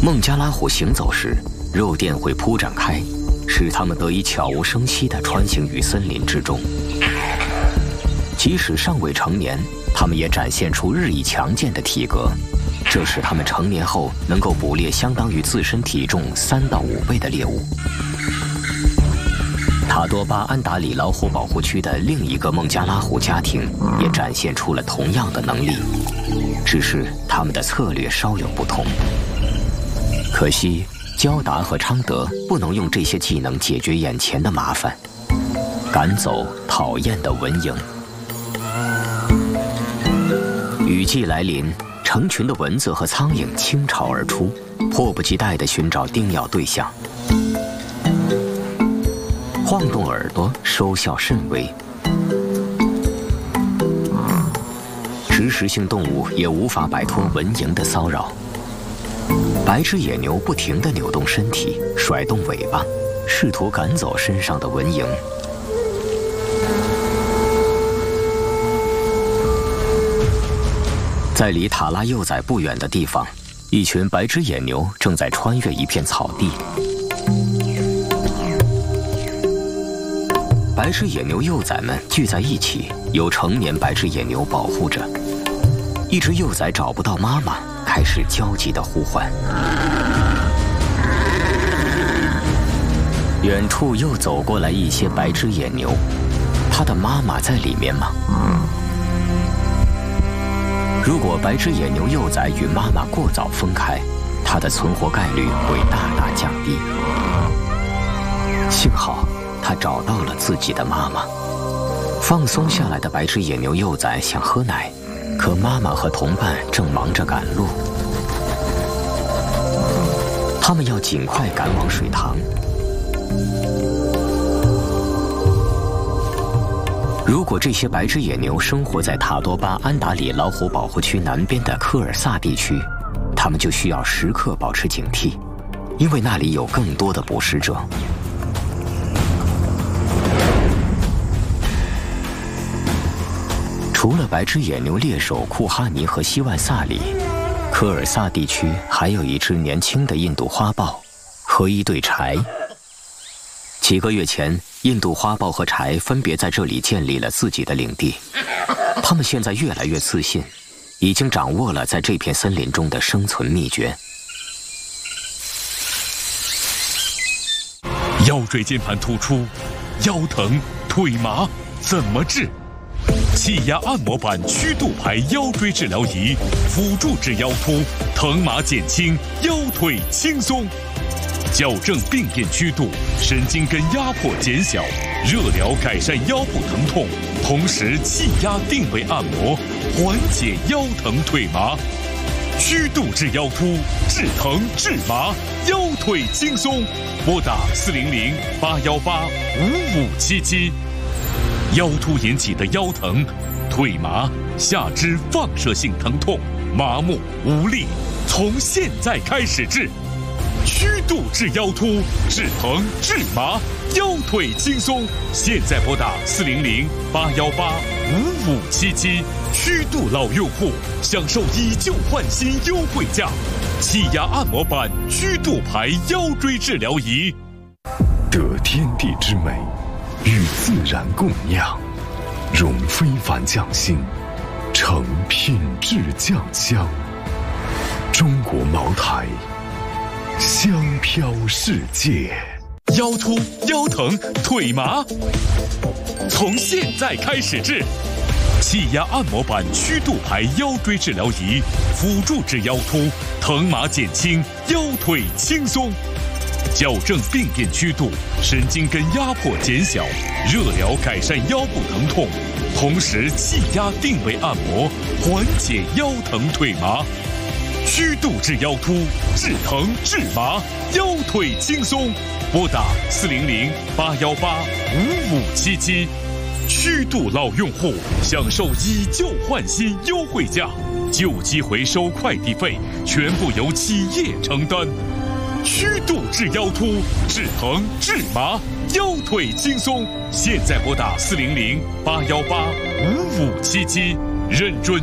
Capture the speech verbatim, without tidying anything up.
孟加拉虎行走时，肉垫会铺展开，使它们得以悄无声息地穿行于森林之中。即使尚未成年，它们也展现出日益强健的体格，这使它们成年后能够捕猎相当于自身体重三到五倍的猎物。塔多巴安达里老虎保护区的另一个孟加拉虎家庭也展现出了同样的能力，只是他们的策略稍有不同。可惜，焦达和昌德不能用这些技能解决眼前的麻烦，赶走讨厌的蚊蝇。雨季来临，成群的蚊子和苍蝇倾巢而出，迫不及待地寻找叮咬对象。晃动耳朵，收效甚微。植食性动物也无法摆脱蚊蝇的骚扰。白只野牛不停地扭动身体，甩动尾巴，试图赶走身上的蚊蝇。在离塔拉幼崽不远的地方，一群白只野牛正在穿越一片草地。白只野牛幼崽们聚在一起，由成年白只野牛保护着。一只幼崽找不到妈妈，开始焦急地呼唤。远处又走过来一些白只野牛，它的妈妈在里面吗？如果白只野牛幼崽与妈妈过早分开，它的存活概率会大大降低。幸好它找到了自己的妈妈。放松下来的白只野牛幼崽想喝奶，可妈妈和同伴正忙着赶路。他们要尽快赶往水塘。如果这些白只野牛生活在塔多巴安达里老虎保护区南边的科尔萨地区，他们就需要时刻保持警惕，因为那里有更多的捕食者。除了白只野牛猎手库哈尼和希万萨里，科尔萨地区还有一只年轻的印度花豹和一对柴。几个月前，印度花豹和柴分别在这里建立了自己的领地。他们现在越来越自信，已经掌握了在这片森林中的生存秘诀。 腰椎间盘突出、腰疼、腿麻，怎么治？气压按摩板曲度牌腰椎治疗仪，辅助治腰突，疼麻减轻，腰腿轻松。矫正病变曲度，神经根压迫减小，热疗改善腰部疼痛，同时气压定位按摩，缓解腰疼腿麻。曲度治腰突，治疼治麻，腰腿轻松。拨打四零零八幺八五五七七。腰突引起的腰疼、腿麻、下肢放射性疼痛、麻木无力，从现在开始治。曲度治腰突，治疼治麻，腰腿轻松。现在拨打四零零八幺八五五七七，曲度老用户享受以旧换新优惠价，气压按摩板曲度牌腰椎治疗仪。 得天地之美，与自然共酿，融非凡匠心，成品质酱香。中国茅台，香飘世界。 腰突、腰疼、腿麻，从现在开始治。气压按摩板曲度牌腰椎治疗仪，辅助治腰突，疼麻减轻，腰腿轻松。矫正病变曲度，神经根压迫减小，热疗改善腰部疼痛，同时气压定位按摩，缓解腰疼腿麻。曲度治腰突，治疼治麻，腰腿轻松。拨打四零零八幺八五五七七。曲度老用户享受以旧换新优惠价，旧机回收快递费全部由企业承担。曲度治腰突，治疼治麻，腰腿轻松。现在拨打四零零八幺八五五七七，认准